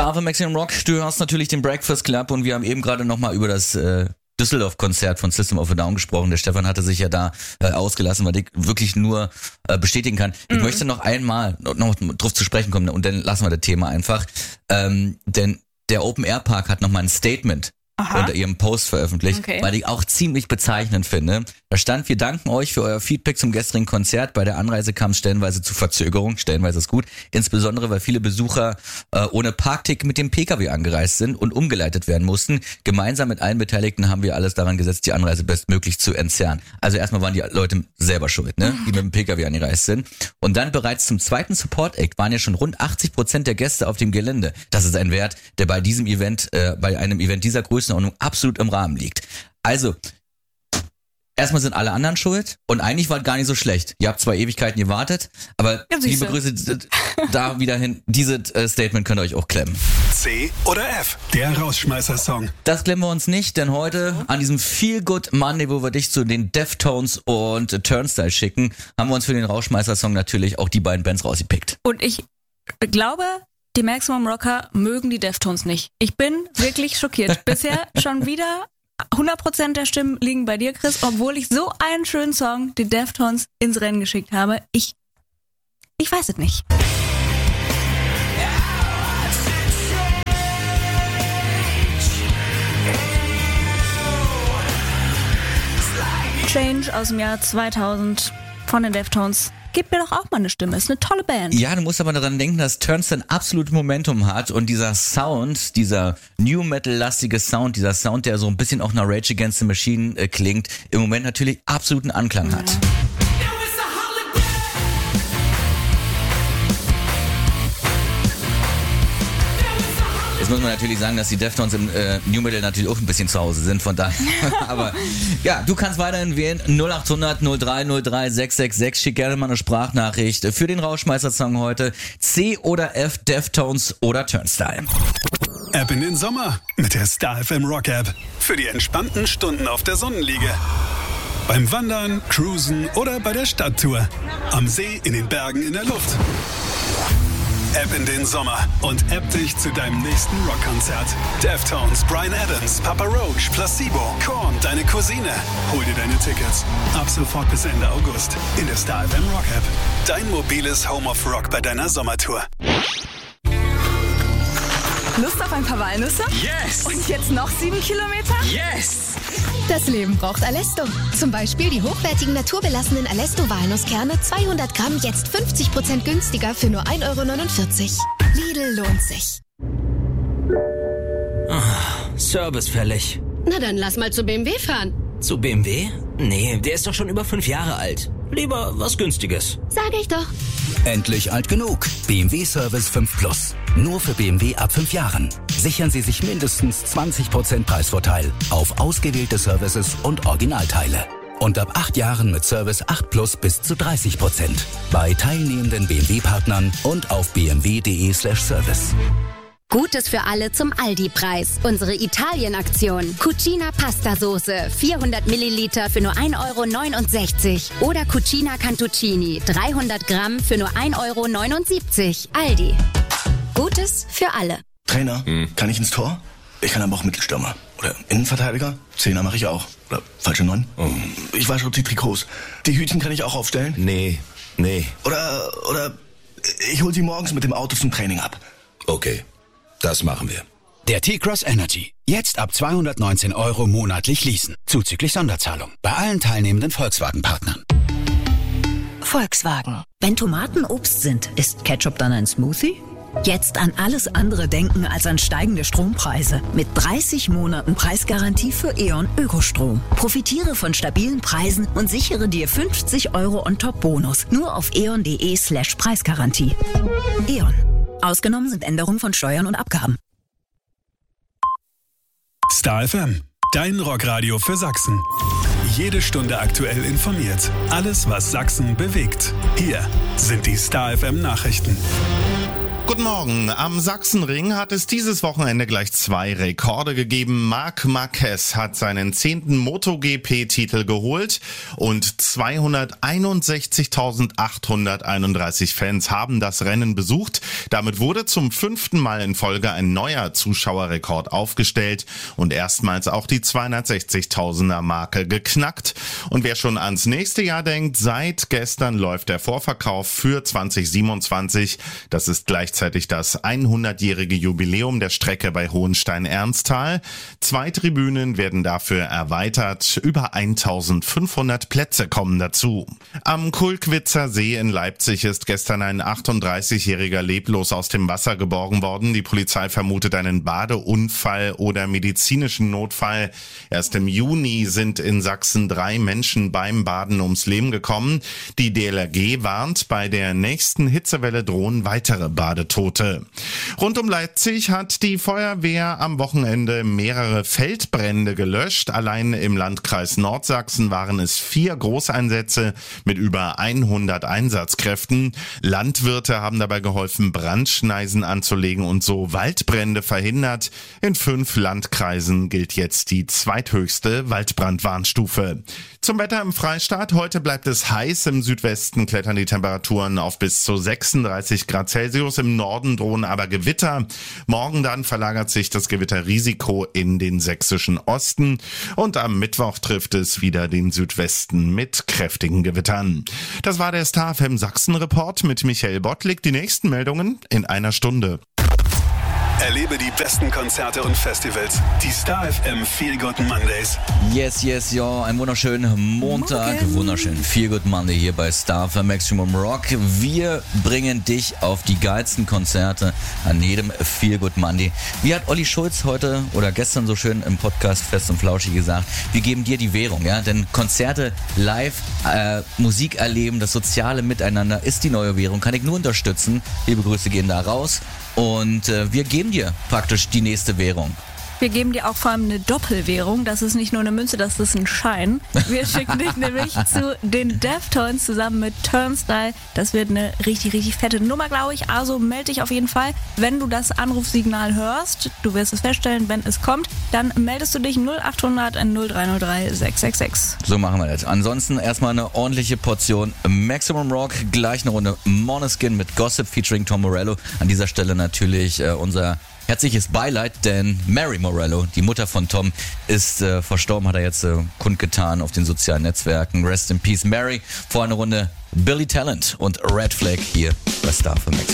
Star für Maximum Rock, du hörst natürlich den Breakfast Club und wir haben eben gerade nochmal über das Düsseldorf-Konzert von System of a Down gesprochen. Der Stefan hatte sich ja da ausgelassen, weil ich wirklich nur bestätigen kann. Ich möchte noch einmal noch drauf zu sprechen kommen und dann lassen wir das Thema einfach. Denn der Open Air Park hat nochmal ein Statement unter ihrem Post veröffentlicht, weil ich auch ziemlich bezeichnend finde. Da stand: Wir danken euch für euer Feedback zum gestrigen Konzert. Bei der Anreise kam es stellenweise zu Verzögerung, stellenweise ist gut, insbesondere weil viele Besucher ohne Parkticket mit dem PKW angereist sind und umgeleitet werden mussten. Gemeinsam mit allen Beteiligten haben wir alles daran gesetzt, die Anreise bestmöglich zu entzerren. Also erstmal waren die Leute selber schuld, ne, die mit dem PKW angereist sind. Und dann bereits zum zweiten Support-Act waren ja schon rund 80% der Gäste auf dem Gelände. Das ist ein Wert, der bei diesem Event, bei einem Event dieser Größenordnung absolut im Rahmen liegt. Also, erstmal sind alle anderen schuld und eigentlich war es gar nicht so schlecht. Ihr habt 2 Ewigkeiten gewartet, aber liebe Grüße da wieder hin. Dieses Statement könnt ihr euch auch klemmen. C oder F, der Rausschmeißer-Song. Das klemmen wir uns nicht, denn heute an diesem Feel Good Monday, wo wir dich zu den Deftones und Turnstile schicken, haben wir uns für den Rausschmeißer-Song natürlich auch die beiden Bands rausgepickt. Und ich glaube, die Maximum Rocker mögen die Deftones nicht. Ich bin wirklich schockiert. Bisher schon wieder 100% der Stimmen liegen bei dir, Chris, obwohl ich so einen schönen Song, die Deftones, ins Rennen geschickt habe. Ich weiß es nicht. Change aus dem Jahr 2000 von den Deftones. Gib mir doch auch mal eine Stimme, ist eine tolle Band. Ja, du musst aber daran denken, dass Turnstile absolut Momentum hat und dieser Sound, dieser New Metal-lastige Sound, dieser Sound, der so ein bisschen auch nach Rage Against the Machine klingt, im Moment natürlich absoluten Anklang hat. Jetzt muss man natürlich sagen, dass die Deftones im New Metal natürlich auch ein bisschen zu Hause sind, von daher. Aber ja, du kannst weiterhin wählen 0800 03 03 666. Schick gerne mal eine Sprachnachricht für den Rausschmeißer-Song heute. C oder F, Deftones oder Turnstile. Ab in den Sommer mit der Star FM Rock App. Für die entspannten Stunden auf der Sonnenliege. Beim Wandern, Cruisen oder bei der Stadttour. Am See, in den Bergen, in der Luft. App in den Sommer und app dich zu deinem nächsten Rockkonzert. Deftones, Bryan Adams, Papa Roach, Placebo, Korn, deine Cousine. Hol dir deine Tickets. Ab sofort bis Ende August in der Star FM Rock App. Dein mobiles Home of Rock bei deiner Sommertour. Lust auf ein paar Walnüsse? Yes! Und jetzt noch 7 Kilometer? Yes! Das Leben braucht Alesto. Zum Beispiel die hochwertigen naturbelassenen Alesto-Walnusskerne 200 Gramm jetzt 50% günstiger für nur 1,49 €. Lidl lohnt sich. Service fällig. Na dann lass mal zu BMW fahren. Zu BMW? Nee, der ist doch schon über 5 Jahre alt. Lieber was Günstiges. Sag ich doch. Endlich alt genug. BMW Service 5 Plus. Nur für BMW ab 5 Jahren. Sichern Sie sich mindestens 20% Preisvorteil auf ausgewählte Services und Originalteile. Und ab 8 Jahren mit Service 8 Plus bis zu 30%. Bei teilnehmenden BMW-Partnern und auf bmw.de/service. Gutes für alle zum Aldi-Preis. Unsere Italien-Aktion. Cucina Pasta-Soße, 400 Milliliter für nur 1,69 € Oder Cucina Cantuccini, 300 Gramm für nur 1,79 €. Aldi. Gutes für alle. Trainer, kann ich ins Tor? Ich kann aber auch Mittelstürmer. Oder Innenverteidiger? Zehner mache ich auch. Oder falsche 9? Ich wasche auch die Trikots. Die Hütchen kann ich auch aufstellen? Nee. Oder ich hol sie morgens mit dem Auto zum Training ab. Okay, das machen wir. Der T-Cross Energy. Jetzt ab 219 € monatlich leasen. Zuzüglich Sonderzahlung. Bei allen teilnehmenden Volkswagen-Partnern. Volkswagen. Wenn Tomaten Obst sind, ist Ketchup dann ein Smoothie? Jetzt an alles andere denken als an steigende Strompreise. Mit 30 Monaten Preisgarantie für E.ON Ökostrom. Profitiere von stabilen Preisen und sichere dir 50 € on top Bonus. Nur auf eon.de/Preisgarantie. E.ON. Ausgenommen sind Änderungen von Steuern und Abgaben. Star FM, dein Rockradio für Sachsen. Jede Stunde aktuell informiert. Alles, was Sachsen bewegt. Hier sind die Star FM Nachrichten. Guten Morgen. Am Sachsenring hat es dieses Wochenende gleich 2 Rekorde gegeben. Marc Marquez hat seinen 10. MotoGP-Titel geholt und 261.831 Fans haben das Rennen besucht. Damit wurde zum 5. Mal in Folge ein neuer Zuschauerrekord aufgestellt und erstmals auch die 260.000er-Marke geknackt. Und wer schon ans nächste Jahr denkt, seit gestern läuft der Vorverkauf für 2027. Das ist gleichzeitig das 100-jährige Jubiläum der Strecke bei Hohenstein-Ernsthal. 2 Tribünen werden dafür erweitert. Über 1500 Plätze kommen dazu. Am Kulkwitzer See in Leipzig ist gestern ein 38-jähriger leblos aus dem Wasser geborgen worden. Die Polizei vermutet einen Badeunfall oder medizinischen Notfall. Erst im Juni sind in Sachsen 3 Menschen beim Baden ums Leben gekommen. Die DLRG warnt, bei der nächsten Hitzewelle drohen weitere Badetote. Rund um Leipzig hat die Feuerwehr am Wochenende mehrere Feldbrände gelöscht. Allein im Landkreis Nordsachsen waren es 4 Großeinsätze mit über 100 Einsatzkräften. Landwirte haben dabei geholfen, Brandschneisen anzulegen und so Waldbrände verhindert. In 5 Landkreisen gilt jetzt die zweithöchste Waldbrandwarnstufe. Zum Wetter im Freistaat. Heute bleibt es heiß. Im Südwesten klettern die Temperaturen auf bis zu 36 Grad Celsius. Im Norden drohen aber Gewitter. Morgen dann verlagert sich das Gewitterrisiko in den sächsischen Osten. Und am Mittwoch trifft es wieder den Südwesten mit kräftigen Gewittern. Das war der Star FM Sachsen Report mit Michael Bottlik. Die nächsten Meldungen in einer Stunde. Erlebe die besten Konzerte und Festivals. Die Star FM Feel Good Mondays. Yes, ja, ein wunderschönen Montag. Wunderschön Feel Good Monday hier bei Star FM Maximum Rock. Wir bringen dich auf die geilsten Konzerte an jedem Feel Good Monday. Wie hat Olli Schulz heute oder gestern so schön im Podcast Fest und Flauschig gesagt, wir geben dir die Währung, ja, denn Konzerte live, Musik erleben, das soziale Miteinander ist die neue Währung, kann ich nur unterstützen. Liebe Grüße gehen da raus. Und wir geben dir praktisch die nächste Währung. Wir geben dir auch vor allem eine Doppelwährung. Das ist nicht nur eine Münze, das ist ein Schein. Wir schicken dich nämlich zu den Deftones zusammen mit Turnstile. Das wird eine richtig, richtig fette Nummer, glaube ich. Also melde dich auf jeden Fall, wenn du das Anrufsignal hörst. Du wirst es feststellen, wenn es kommt. Dann meldest du dich 0800 0303 666. So machen wir das. Ansonsten erstmal eine ordentliche Portion Maximum Rock. Gleich eine Runde Måneskin mit Gossip featuring Tom Morello. An dieser Stelle natürlich unser herzliches Beileid, denn Mary Morello, die Mutter von Tom, ist verstorben, hat er jetzt kundgetan auf den sozialen Netzwerken. Rest in Peace, Mary. Vor einer Runde Billy Talent und Red Flag hier bei Star FM.